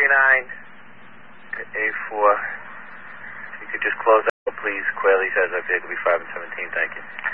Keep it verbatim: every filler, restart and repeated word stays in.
twenty-nine to A four. If you could just close out, please. Quayle says our vehicle will be five and seventeen. Thank you.